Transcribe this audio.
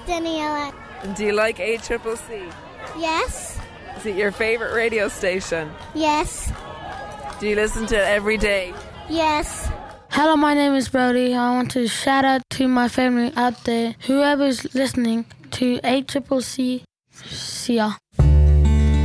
Daniela. And do you like ACCC? Yes. Is it your favourite radio station? Yes. Do you listen to it every day? Yes. Hello, my name is Brody. I want to shout out to my family out there. Whoever's listening to ACCC, see ya.